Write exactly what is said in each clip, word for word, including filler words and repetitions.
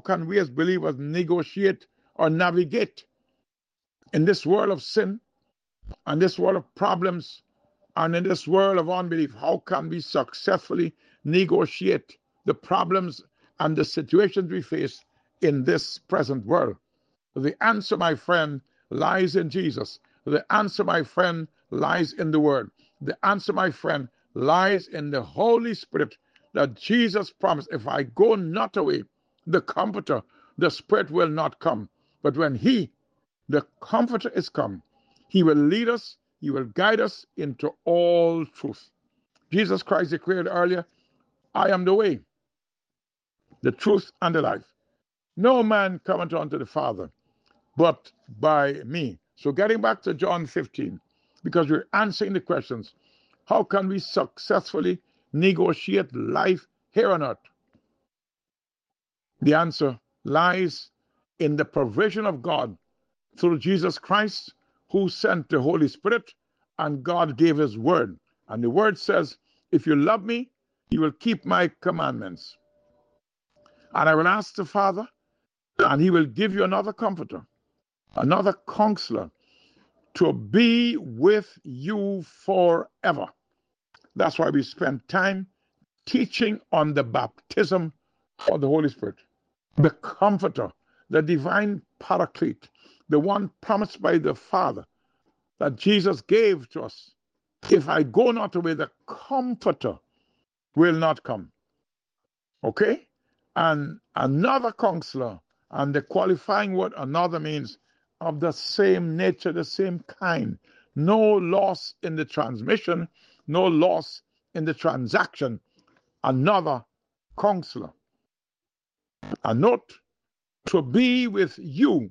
can we as believers negotiate or navigate in this world of sin and this world of problems and in this world of unbelief? How can we successfully negotiate the problems and the situations we face in this present world? The answer, my friend, lies in Jesus. The answer, my friend, lies in the Word. The answer, my friend, lies in the Holy Spirit that Jesus promised. If I go not away, the Comforter, the Spirit will not come. But when He, the Comforter, is come, He will lead us, He will guide us into all truth. Jesus Christ declared earlier, I am the way, the truth, and the life. No man cometh unto the Father but by me. So getting back to John fifteen, because we're answering the questions, how can we successfully negotiate life here on earth? The answer lies in the provision of God through Jesus Christ, who sent the Holy Spirit, and God gave His word. And the word says, if you love me, you will keep my commandments. And I will ask the Father, and He will give you another comforter, another counselor, to be with you forever. That's why we spend time teaching on the baptism of the Holy Spirit, the Comforter, the divine Paraclete, the one promised by the Father that Jesus gave to us. If I go not away, the Comforter will not come. Okay? And another counselor, and the qualifying word another means of the same nature, the same kind. No loss in the transmission, no loss in the transaction. Another counselor. A note, to be with you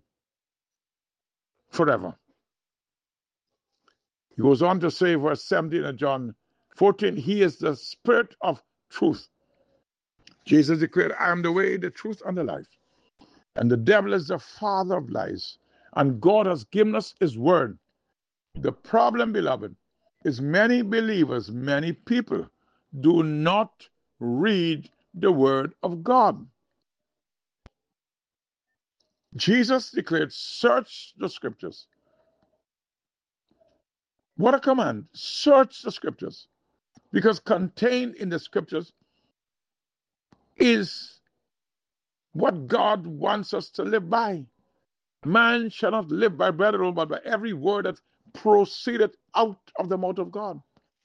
forever. He goes on to say, verse seventeen of John fourteen, He is the Spirit of truth. Jesus declared, I am the way, the truth, and the life. And the devil is the father of lies. And God has given us His word. The problem, beloved, is many believers, many people do not read the word of God. Jesus declared, search the scriptures. What a command. Search the scriptures. Because contained in the scriptures is what God wants us to live by. Man shall not live by bread alone, but by every word that proceeded out of the mouth of God.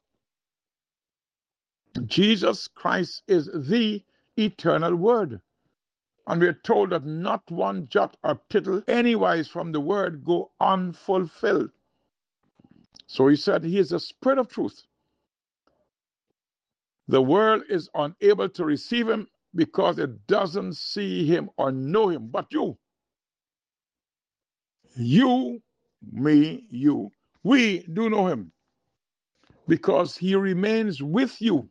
Jesus Christ is the eternal word. And we are told that not one jot or tittle anywise from the word go unfulfilled. So He said He is the Spirit of truth. The world is unable to receive Him because it doesn't see Him or know Him. But you, you, me, you, we do know Him because He remains with you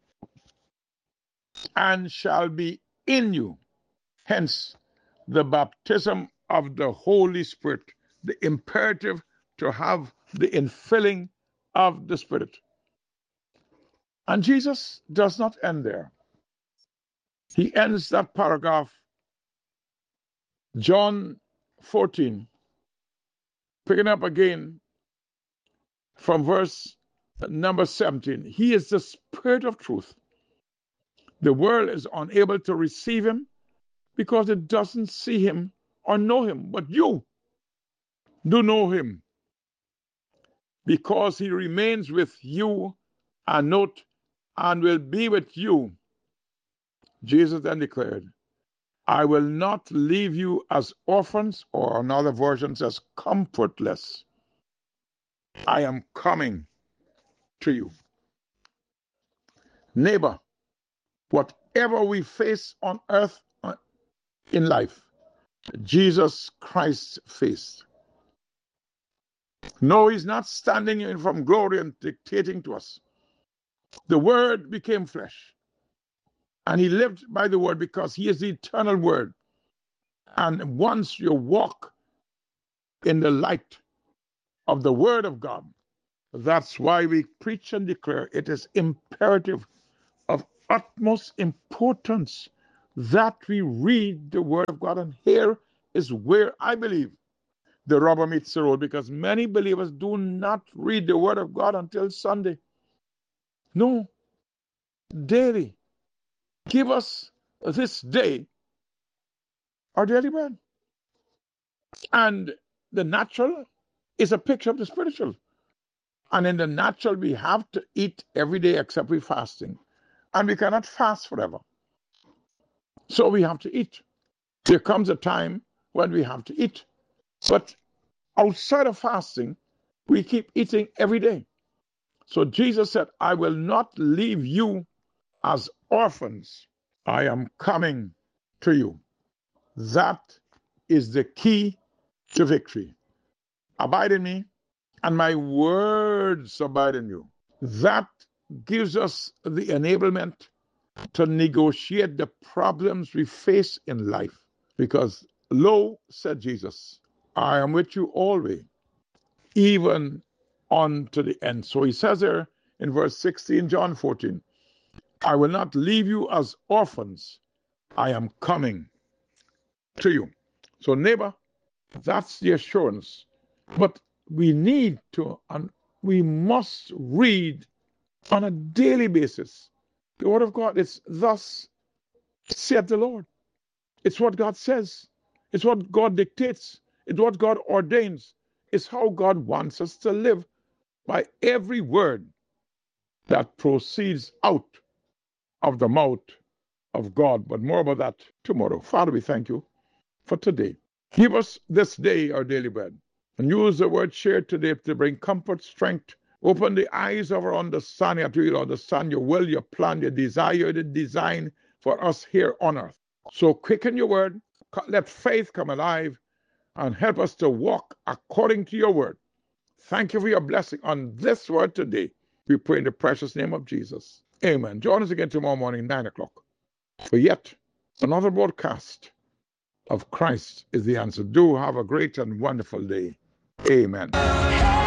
and shall be in you. Hence, the baptism of the Holy Spirit, the imperative to have the infilling of the Spirit. And Jesus does not end there. He ends that paragraph, John fourteen, picking up again from verse number seventeen. He is the Spirit of truth. The world is unable to receive Him because it doesn't see Him or know Him. But you do know Him because He remains with you and note and will be with you. Jesus then declared, I will not leave you as orphans, or another version says comfortless. I am coming to you. Neighbor, whatever we face on earth in life, Jesus Christ faced. No, He's not standing in from glory and dictating to us. The Word became flesh. And He lived by the Word because He is the eternal Word. And once you walk in the light of the Word of God, that's why we preach and declare it is imperative, of utmost importance, that we read the Word of God. And here is where I believe the rubber meets the road, because many believers do not read the Word of God until Sunday. No, daily. Give us this day our daily bread. And the natural is a picture of the spiritual. And in the natural, we have to eat every day except we're fasting. And we cannot fast forever. So we have to eat. There comes a time when we have to eat. But outside of fasting, we keep eating every day. So Jesus said, I will not leave you as orphans. I am coming to you. That is the key to victory. Abide in me, and my words abide in you. That gives us the enablement to negotiate the problems we face in life. Because, lo, said Jesus, I am with you always, even unto the end. So he says there in verse sixteen, John fourteen, I will not leave you as orphans. I am coming to you. So, neighbor, that's the assurance. But we need to, and we must read on a daily basis the Word of God. It's thus saith the Lord. It's what God says. It's what God dictates. It's what God ordains. It's how God wants us to live, by every word that proceeds out of the mouth of God. But more about that tomorrow. Father, we thank you for today. Give us this day our daily bread. And use the word shared today to bring comfort, strength. Open the eyes of our understanding, that we will understand your will, your plan, your desire, your design for us here on earth. So quicken your word. Let faith come alive and help us to walk according to your word. Thank you for your blessing on this word today. We pray in the precious name of Jesus. Amen. Join us again tomorrow morning, nine o'clock, for yet another broadcast of Christ is the answer. Do have a great and wonderful day. Amen.